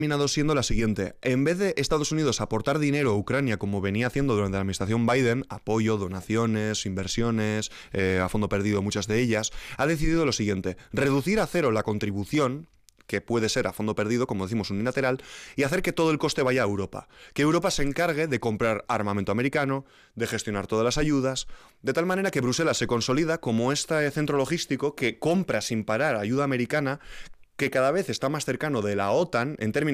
terminado siendo la siguiente. En vez de Estados Unidos aportar dinero a Ucrania como venía haciendo durante la administración Biden, apoyo, donaciones, inversiones, a fondo perdido muchas de ellas, ha decidido lo siguiente: reducir a cero la contribución, que puede ser a fondo perdido, como decimos, unilateral, y hacer que todo el coste vaya a Europa. Que Europa se encargue de comprar armamento americano, de gestionar todas las ayudas, de tal manera que Bruselas se consolida como este centro logístico que compra sin parar ayuda americana, que cada vez está más cercano de la OTAN en términos